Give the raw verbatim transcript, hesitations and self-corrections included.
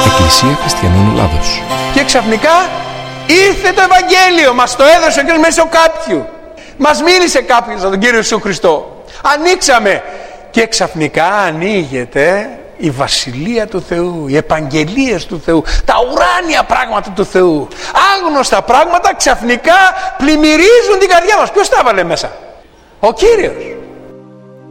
Εκκλησία Χριστιανών Ελλάδος. Και ξαφνικά ήρθε το Ευαγγέλιο, μας το έδωσε ο Κύριος μέσω κάποιου. Μας μίλησε κάποιος για τον Κύριο Ιησού Χριστό. Ανοίξαμε και ξαφνικά ανοίγεται η Βασιλεία του Θεού, οι επαγγελίες του Θεού, τα ουράνια πράγματα του Θεού. Άγνωστα πράγματα ξαφνικά πλημμυρίζουν την καρδιά μας. Ποιος τα έβαλε μέσα? Ο Κύριος.